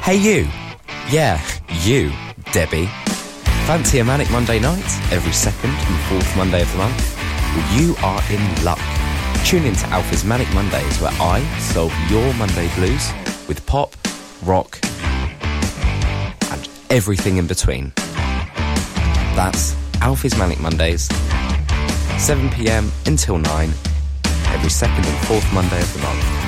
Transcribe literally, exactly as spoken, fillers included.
Hey you! Yeah, you, Debbie. Fancy a Manic Monday night every second and fourth Monday of the month? Well, you are in luck. Tune in to Alfie's Manic Mondays, where I solve your Monday blues with pop, rock, and everything in between. That's Alfie's Manic Mondays, seven p m until nine, every second and fourth Monday of the month.